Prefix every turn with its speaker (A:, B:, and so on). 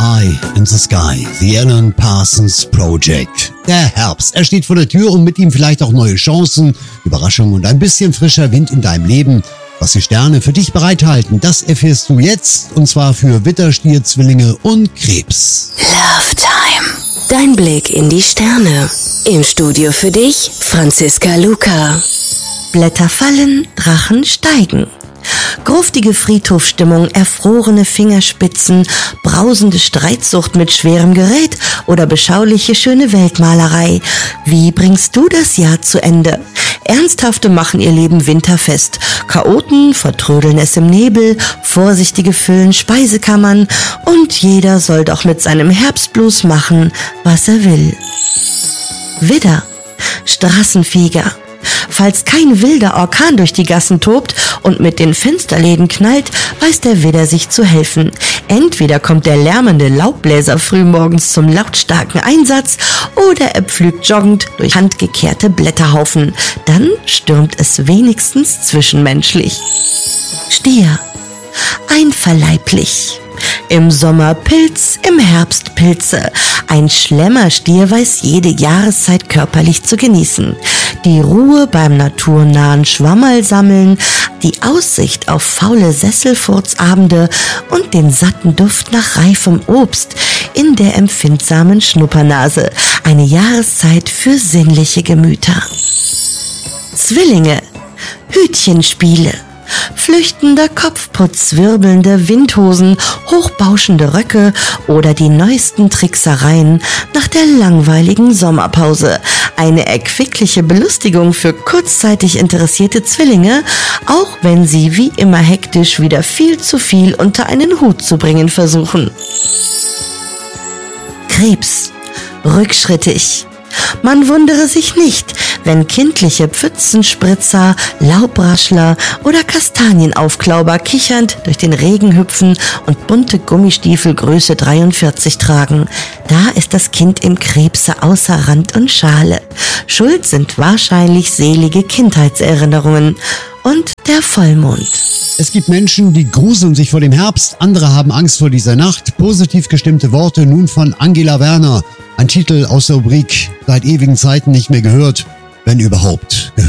A: Eye in the Sky, The Alan Parsons Project. Der Herbst, er steht vor der Tür und mit ihm vielleicht auch neue Chancen, Überraschungen und ein bisschen frischer Wind in deinem Leben. Was die Sterne für dich bereithalten, das erfährst du jetzt, und zwar für Widder, Stier, Zwillinge und Krebs.
B: Love Time. Dein Blick in die Sterne. Im Studio für dich, Franziska Luca.
C: Blätter fallen, Drachen steigen. Gruftige Friedhofsstimmung, erfrorene Fingerspitzen, brausende Streitsucht mit schwerem Gerät oder beschauliche schöne Weltmalerei. Wie bringst du das Jahr zu Ende? Ernsthafte machen ihr Leben winterfest. Chaoten vertrödeln es im Nebel, Vorsichtige füllen Speisekammern und jeder soll doch mit seinem Herbstblues machen, was er will. Widder, Straßenfeger. Falls kein wilder Orkan durch die Gassen tobt und mit den Fensterläden knallt, weiß der Widder sich zu helfen. Entweder kommt der lärmende Laubbläser frühmorgens zum lautstarken Einsatz oder er pflügt joggend durch handgekehrte Blätterhaufen. Dann stürmt es wenigstens zwischenmenschlich. Stier, einverleiblich. Im Sommer Pilz, im Herbst Pilze. Ein Schlemmerstier weiß jede Jahreszeit körperlich zu genießen. Die Ruhe beim naturnahen Schwammerl sammeln, die Aussicht auf faule Sesselfurzabende und den satten Duft nach reifem Obst in der empfindsamen Schnuppernase. Eine Jahreszeit für sinnliche Gemüter. Zwillinge, Hütchenspiele. Flüchtender Kopfputz, wirbelnde Windhosen, hochbauschende Röcke oder die neuesten Tricksereien nach der langweiligen Sommerpause. Eine erquickliche Belustigung für kurzzeitig interessierte Zwillinge, auch wenn sie wie immer hektisch wieder viel zu viel unter einen Hut zu bringen versuchen. Krebs, rückschrittig. Man wundere sich nicht, wenn kindliche Pfützenspritzer, Laubraschler oder Kastanienaufklauber kichernd durch den Regen hüpfen und bunte Gummistiefel Größe 43 tragen. Da ist das Kind im Krebse außer Rand und Schale. Schuld sind wahrscheinlich selige Kindheitserinnerungen und der Vollmond.
A: Es gibt Menschen, die gruseln sich vor dem Herbst, andere haben Angst vor dieser Nacht. Positiv gestimmte Worte nun von Angela Werner. Ein Titel aus der Rubrik seit ewigen Zeiten nicht mehr gehört, wenn überhaupt gehört.